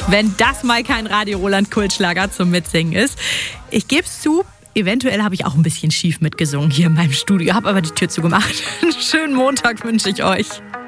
Wenn das mal kein Radio Roland Kultschlager zum Mitsingen ist. Ich gebe es zu, eventuell habe ich auch ein bisschen schief mitgesungen hier in meinem Studio, habe aber die Tür zugemacht. Einen schönen Montag wünsche ich euch.